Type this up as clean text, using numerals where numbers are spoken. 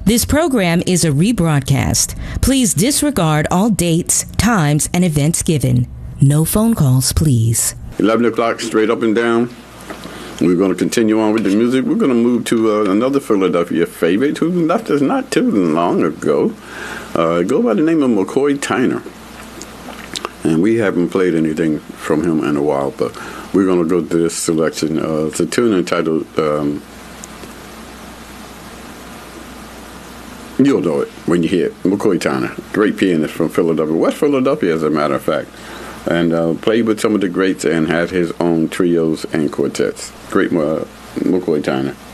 This program is a rebroadcast. Please disregard all dates, times, and events given. No phone calls, please. 11 o'clock, straight up and down. We're going to continue on with the music. We're going to move to another Philadelphia favorite who left us not too long ago. Go by the name of McCoy Tyner. And we haven't played anything from him in a while, but we're going to go to this selection. It's a tune entitled... You'll know it when you hear it. McCoy Tyner, great pianist from Philadelphia, West Philadelphia, as a matter of fact, and played with some of the greats and had his own trios and quartets. Great McCoy Tyner.